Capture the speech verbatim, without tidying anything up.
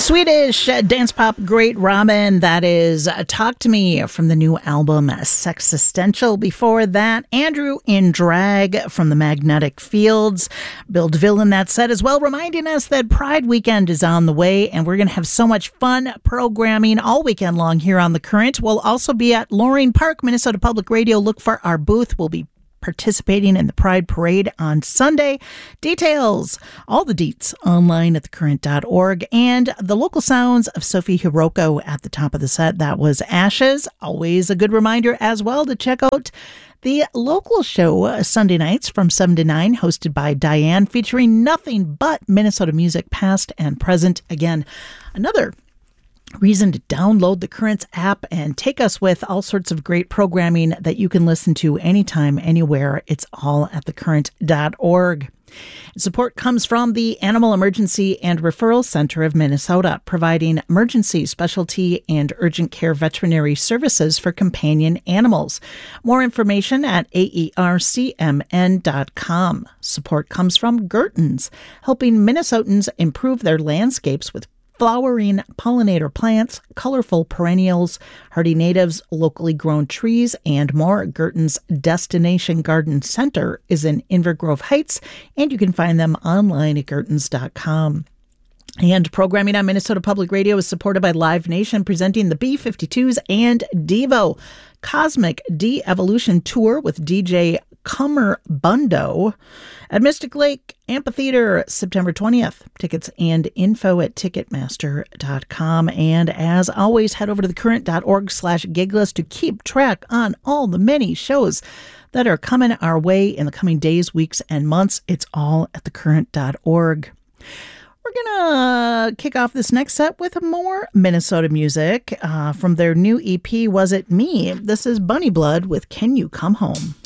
Swedish dance pop great Robin, that is uh, Talk to Me from the new album Sexistential. Before that, Andrew in Drag from the Magnetic Fields. Bill DeVille in that set as well, reminding us that Pride Weekend is on the way, and we're going to have so much fun programming all weekend long here on The Current. We'll also be at Loring Park, Minnesota Public Radio. Look for our booth. We'll be participating in the Pride Parade on Sunday. Details, all the deets online at the current dot org, and the local sounds of Sophie Hiroko at the top of the set. That was Ashes. Always a good reminder as well to check out the local show uh, Sunday nights from seven to nine, hosted by Diane, featuring nothing but Minnesota music past and present. Again, another reason to download the Currents app and take us with all sorts of great programming that you can listen to anytime, anywhere. It's all at the current dot org. Support comes from the Animal Emergency and Referral Center of Minnesota, providing emergency, specialty, and urgent care veterinary services for companion animals. More information at A E R C M N dot com. Support comes from Gertens, helping Minnesotans improve their landscapes with flowering pollinator plants, colorful perennials, hardy natives, locally grown trees, and more. Gertens Destination Garden Center is in Inver Grove Heights, and you can find them online at gertens dot com. And programming on Minnesota Public Radio is supported by Live Nation, presenting the B fifty-twos and Devo Cosmic De-Evolution Tour with D J Comer Bundo at Mystic Lake Amphitheater, September twentieth. Tickets and info at ticketmaster dot com. And as always, head over to the current dot org slash gig list to keep track on all the many shows that are coming our way in the coming days, weeks, and months. It's all at the current dot org. We're going to kick off this next set with more Minnesota music uh, from their new E P, Was It Me? This is Bunny Blood with Can You Come Home?